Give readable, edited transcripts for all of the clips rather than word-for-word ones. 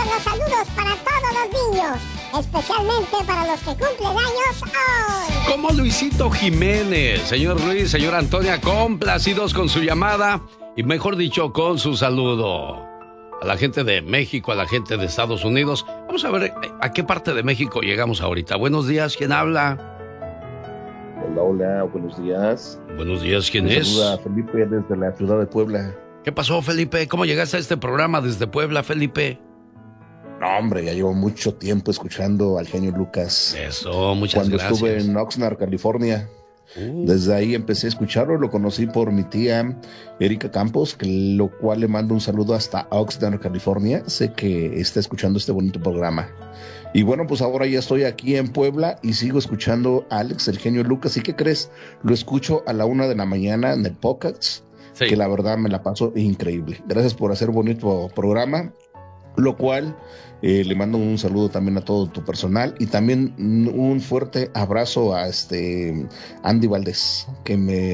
los saludos para todos los niños, especialmente para los que cumplen años hoy. Como Luisito Jiménez, señor Luis, señora Antonia, complacidos con su llamada y mejor dicho, con su saludo. A la gente de México, a la gente de Estados Unidos. Vamos a ver a qué parte de México llegamos ahorita. Buenos días, ¿quién habla? Hola, hola, buenos días. Buenos días, ¿quién es? Saluda Felipe desde la ciudad de Puebla. ¿Qué pasó, Felipe? ¿Cómo llegaste a este programa desde Puebla, Felipe? No, hombre, ya llevo mucho tiempo escuchando al genio Lucas. Eso, muchas gracias. Cuando estuve en Oxnard, California. Desde ahí empecé a escucharlo, lo conocí por mi tía Erika Campos, lo cual le mando un saludo hasta Oxnard, California. Sé que está escuchando este bonito programa. Y bueno, pues ahora ya estoy aquí en Puebla y sigo escuchando a Alex, el genio Lucas. ¿Y qué crees? Lo escucho a la 1 de la mañana en el podcast, que la verdad me la paso increíble. Gracias por hacer bonito programa, lo cual le mando un saludo también a todo tu personal y también un fuerte abrazo a Andy Valdés, que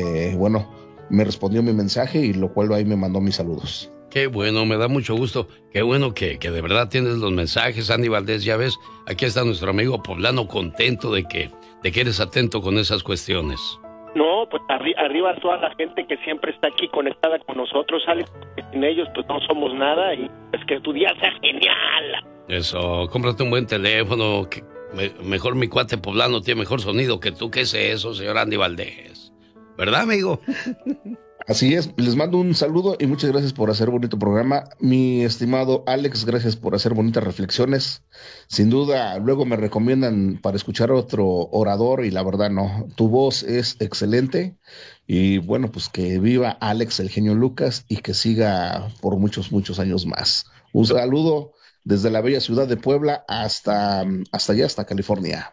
me respondió mi mensaje y lo cual ahí me mandó mis saludos. Qué bueno, me da mucho gusto. Qué bueno que de verdad tienes los mensajes, Andy Valdés. Ya ves, aquí está nuestro amigo poblano contento de que eres atento con esas cuestiones. No, pues arriba a toda la gente que siempre está aquí conectada con nosotros, Alex, porque sin ellos pues no somos nada y pues que tu día sea genial. Eso, cómprate un buen teléfono, mejor mi cuate poblano tiene mejor sonido que tú. ¿Qué es eso, señor Andy Valdés? ¿Verdad, amigo? Así es, les mando un saludo y muchas gracias por hacer bonito programa. Mi estimado Alex, gracias por hacer bonitas reflexiones. Sin duda, luego me recomiendan para escuchar otro orador y la verdad no, tu voz es excelente. Y bueno, pues que viva Alex, el genio Lucas, y que siga por muchos, muchos años más. Un saludo desde la bella ciudad de Puebla hasta allá, hasta California.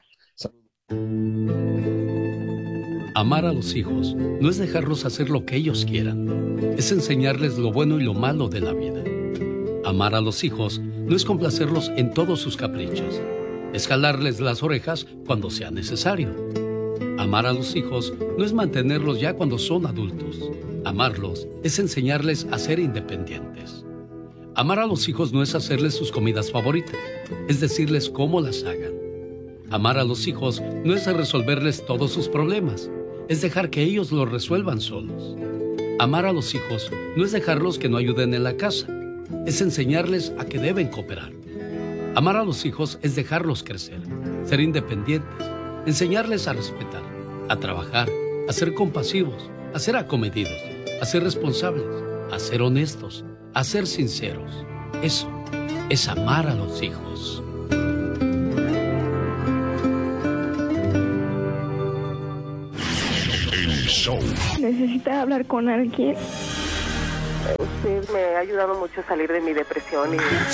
Amar a los hijos no es dejarlos hacer lo que ellos quieran, es enseñarles lo bueno y lo malo de la vida. Amar a los hijos no es complacerlos en todos sus caprichos, es jalarles las orejas cuando sea necesario. Amar a los hijos no es mantenerlos ya cuando son adultos, amarlos es enseñarles a ser independientes. Amar a los hijos no es hacerles sus comidas favoritas, es decirles cómo las hagan. Amar a los hijos no es resolverles todos sus problemas, es dejar que ellos lo resuelvan solos. Amar a los hijos no es dejarlos que no ayuden en la casa, es enseñarles a que deben cooperar. Amar a los hijos es dejarlos crecer, ser independientes, enseñarles a respetar, a trabajar, a ser compasivos, a ser acomedidos, a ser responsables, a ser honestos, a ser sinceros. Eso es amar a los hijos. ¿Necesita hablar con alguien? Usted me ha ayudado mucho a salir de mi depresión y